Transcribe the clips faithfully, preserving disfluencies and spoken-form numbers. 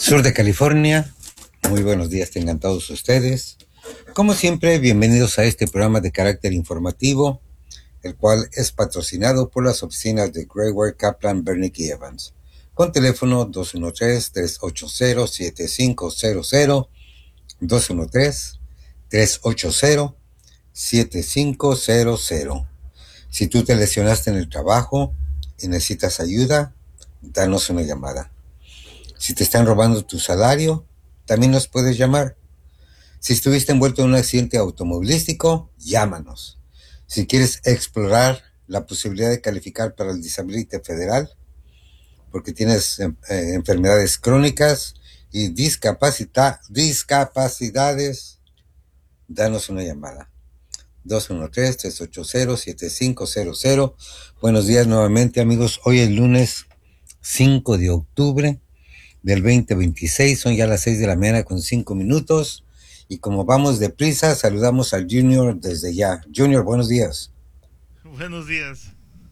Sur de California. Muy buenos días tengan todos ustedes. Como siempre, bienvenidos a este programa de carácter informativo, el cual es patrocinado por las oficinas de Greyware, Kaplan, Bernick y Evans, con teléfono dos uno tres, tres ocho cero, siete cinco cero cero, dos uno tres, tres ocho cero, siete cinco cero cero. Si tú te lesionaste en el trabajo y necesitas ayuda, danos una llamada. Si te están robando tu salario, también nos puedes llamar. Si estuviste envuelto en un accidente automovilístico, llámanos. Si quieres explorar la posibilidad de calificar para el Disability Federal, porque tienes eh, enfermedades crónicas y discapacita- discapacidades, danos una llamada. dos uno tres, tres ocho cero, siete cinco cero cero. Buenos días nuevamente, amigos. Hoy es lunes cinco de octubre del veinte veintiséis, son ya las seis de la mañana con cinco minutos, y como vamos deprisa, saludamos al Junior desde ya. Junior, buenos días. Buenos días.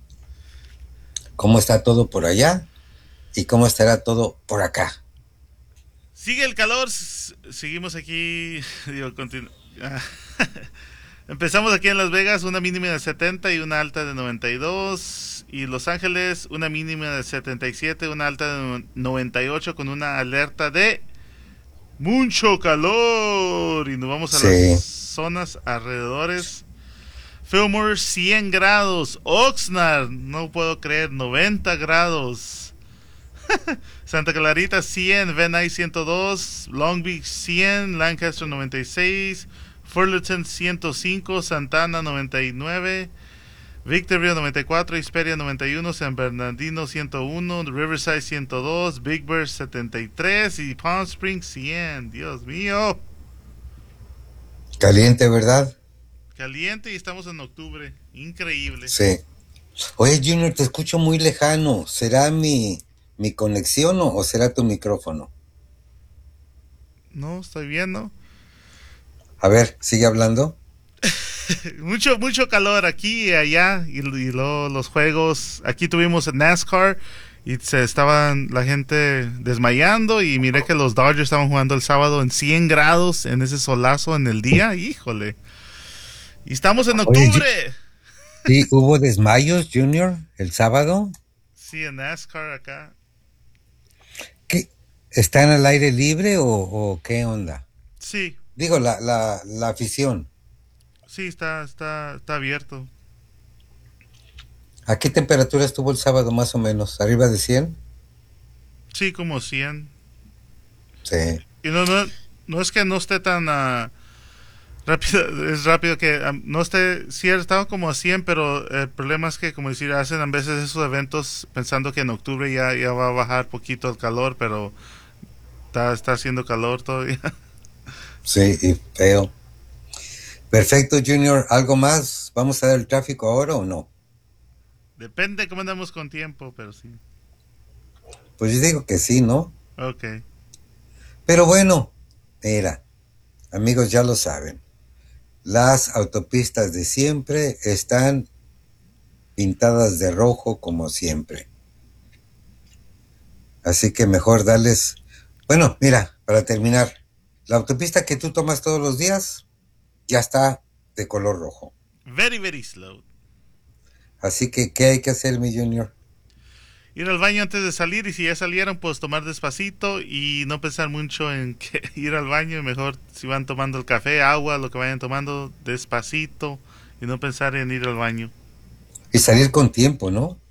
¿Cómo está todo por allá? ¿Y cómo estará todo por acá? Sigue el calor, s- seguimos aquí, digo, continu- ah, empezamos aquí en Las Vegas, una mínima de setenta y una alta de noventa y dos, y Los Ángeles, una mínima de setenta y siete, una alta de noventa y ocho, con una alerta de mucho calor, y nos vamos a las Sí, zonas alrededores. Fillmore cien grados, Oxnard, no puedo creer, noventa grados. Santa Clarita cien, Van Nuys ciento dos, Long Beach cien, Lancaster noventa y seis, Fullerton ciento cinco, Santana noventa y nueve, Victorville noventa y cuatro, Hesperia noventa y uno, San Bernardino ciento uno, Riverside ciento dos, Big Bear setenta y tres y Palm Springs cien. Dios mío, caliente, ¿verdad? caliente, y estamos en octubre, increíble. Sí. Oye, Junior, te escucho muy lejano. ¿Será mi, mi conexión o, o será tu micrófono? No, estoy viendo. A ver, sigue hablando. mucho, mucho calor aquí y allá. Y, y luego los juegos. Aquí tuvimos NASCAR y se estaban la gente desmayando. Y miré que los Dodgers estaban jugando el sábado en cien grados en ese solazo en el día. Híjole. Y estamos en Oye, Ju- octubre. sí, hubo desmayos, Junior, el sábado. Sí, en NASCAR acá. ¿Qué? ¿Están al aire libre o, o qué onda? Sí, Digo, la, la, la afición. sí, está, está, está abierto. ¿A qué temperatura estuvo el sábado más o menos? ¿Arriba de cien? Sí, como cien. Sí. Y no, no, no es que no esté tan... Uh, rápido, es rápido que um, no esté, sí estaba como a cien, pero el problema es que, como decir, hacen a veces esos eventos pensando que en octubre ya, ya va a bajar poquito el calor, pero está, está haciendo calor todavía. Sí, y feo. Perfecto, Junior. ¿Algo más? ¿Vamos a dar el tráfico ahora o no? Depende cómo andamos con tiempo, pero sí. Pues yo digo que sí, ¿no? Ok. Pero bueno, mira, amigos ya lo saben. Las autopistas de siempre están pintadas de rojo como siempre. Así que mejor darles... Bueno, mira, para terminar, la autopista que tú tomas todos los días ya está de color rojo. Very, very slow. Así que, ¿qué hay que hacer, mi Junior? Ir al baño antes de salir, y si ya salieron, pues tomar despacito y no pensar mucho en que ir al baño. Mejor si van tomando el café, agua, lo que vayan tomando, despacito, y no pensar en ir al baño. Y salir con tiempo, ¿no?